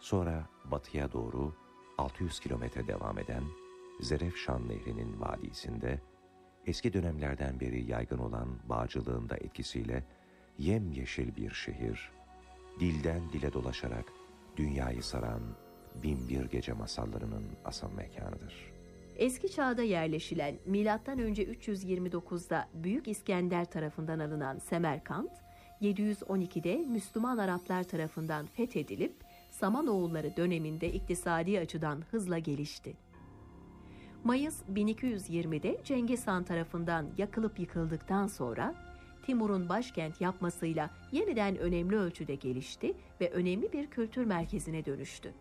Sonra batıya doğru 600 kilometre devam eden Zerefşan Nehri'nin vadisinde eski dönemlerden beri yaygın olan bağcılığın da etkisiyle yemyeşil bir şehir, dilden dile dolaşarak dünyayı saran Binbir Gece masallarının asıl mekanıdır. Eski çağda yerleşilen M.Ö. 329'da Büyük İskender tarafından alınan Semerkant, 712'de Müslüman Araplar tarafından fethedilip Samanoğulları döneminde iktisadi açıdan hızla gelişti. Mayıs 1220'de Cengiz Han tarafından yakılıp yıkıldıktan sonra Timur'un başkent yapmasıyla yeniden önemli ölçüde gelişti ve önemli bir kültür merkezine dönüştü.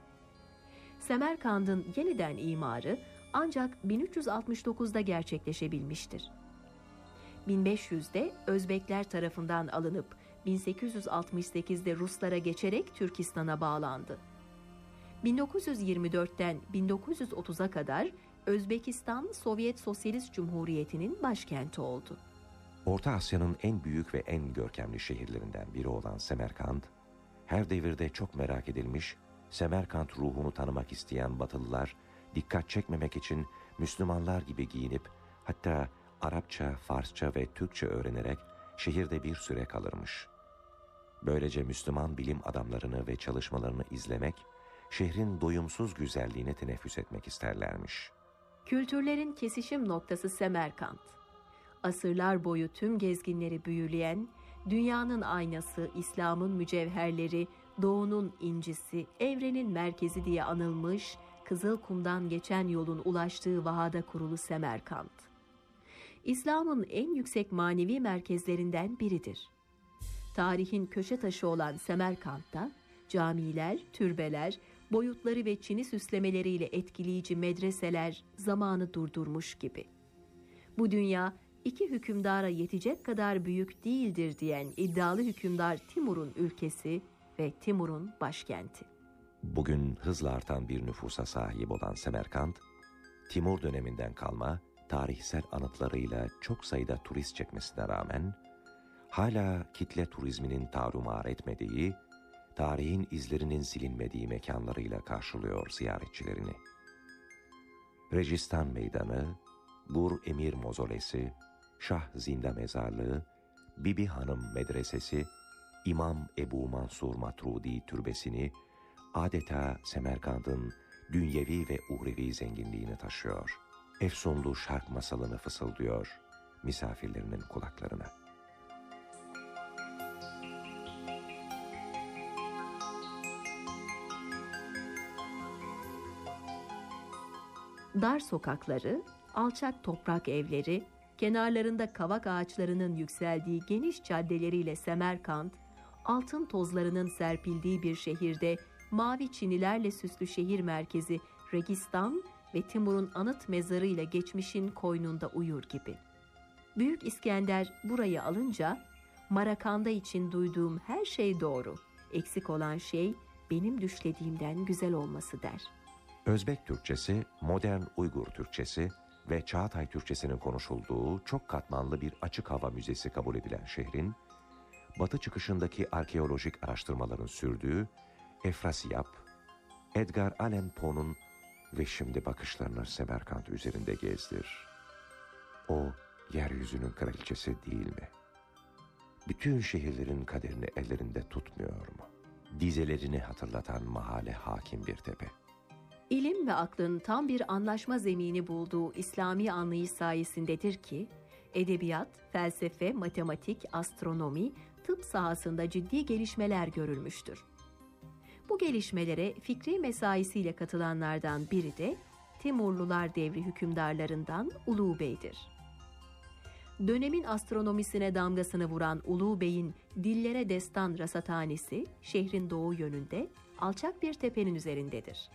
Semerkand'ın yeniden imarı ancak 1369'da gerçekleşebilmiştir. 1500'de Özbekler tarafından alınıp 1868'de Ruslara geçerek Türkistan'a bağlandı. 1924'ten 1930'a kadar Özbekistan Sovyet Sosyalist Cumhuriyeti'nin başkenti oldu. Orta Asya'nın en büyük ve en görkemli şehirlerinden biri olan Semerkant, her devirde çok merak edilmiş, Semerkant ruhunu tanımak isteyen Batılılar, dikkat çekmemek için Müslümanlar gibi giyinip, hatta Arapça, Farsça ve Türkçe öğrenerek şehirde bir süre kalırmış. Böylece Müslüman bilim adamlarını ve çalışmalarını izlemek, şehrin doyumsuz güzelliğine teneffüs etmek isterlermiş. Kültürlerin kesişim noktası Semerkant. Asırlar boyu tüm gezginleri büyüleyen, dünyanın aynası, İslam'ın mücevherleri, doğunun incisi, evrenin merkezi diye anılmış, Kızılkum'dan geçen yolun ulaştığı vahada kurulu Semerkant. İslam'ın en yüksek manevi merkezlerinden biridir. Tarihin köşe taşı olan Semerkant'ta camiler, türbeler, boyutları ve çini süslemeleriyle etkileyici medreseler zamanı durdurmuş gibi. Bu dünya iki hükümdara yetecek kadar büyük değildir diyen iddialı hükümdar Timur'un ülkesi ve Timur'un başkenti. Bugün hızla artan bir nüfusa sahip olan Semerkant, Timur döneminden kalma tarihsel anıtlarıyla çok sayıda turist çekmesine rağmen, hala kitle turizminin tarumar etmediği, tarihin izlerinin silinmediği mekanlarıyla karşılıyor ziyaretçilerini. Registan Meydanı, Gur Emir Mozolesi, Şah Zinda Mezarlığı, Bibi Hanım Medresesi, İmam Ebu Mansur Matrudi Türbesini adeta Semerkant'ın dünyevi ve uhrevi zenginliğini taşıyor. Efsunlu şark masalını fısıldıyor misafirlerinin kulaklarına. Dar sokakları, alçak toprak evleri, kenarlarında kavak ağaçlarının yükseldiği geniş caddeleriyle Semerkant, altın tozlarının serpildiği bir şehirde mavi çinilerle süslü şehir merkezi Registan ve Timur'un anıt mezarıyla geçmişin koynunda uyur gibi. Büyük İskender burayı alınca, Marakanda için duyduğum her şey doğru, eksik olan şey benim düşlediğimden güzel olması der. Özbek Türkçesi, modern Uygur Türkçesi ve Çağatay Türkçesinin konuşulduğu çok katmanlı bir açık hava müzesi kabul edilen şehrin, batı çıkışındaki arkeolojik araştırmaların sürdüğü Efrasiyab, Edgar Allan Poe'nun ve şimdi bakışlarını Semerkant üzerinde gezdir. O, yeryüzünün kraliçesi değil mi? Bütün şehirlerin kaderini ellerinde tutmuyor mu? Dizelerini hatırlatan mahalle hakim bir tepe. İlim ve aklın tam bir anlaşma zemini bulduğu İslami anlayış sayesindedir ki, edebiyat, felsefe, matematik, astronomi, tıp sahasında ciddi gelişmeler görülmüştür. Bu gelişmelere fikri mesaisiyle katılanlardan biri de Timurlular devri hükümdarlarından Ulu Bey'dir. Dönemin astronomisine damgasını vuran Ulu Bey'in Dillere Destan rasathanesi şehrin doğu yönünde alçak bir tepenin üzerindedir.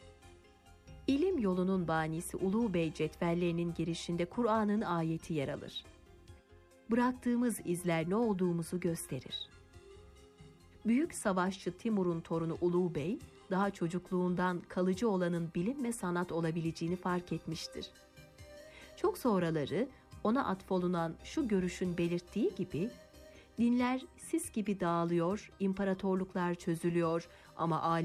İlim yolunun banisi Ulu Bey cetvellerinin girişinde Kur'an'ın ayeti yer alır. Bıraktığımız izler ne olduğumuzu gösterir. Büyük savaşçı Timur'un torunu Ulu Bey, daha çocukluğundan kalıcı olanın bilim ve sanat olabileceğini fark etmiştir. Çok sonraları ona atfolunan şu görüşün belirttiği gibi, dinler sis gibi dağılıyor, imparatorluklar çözülüyor ama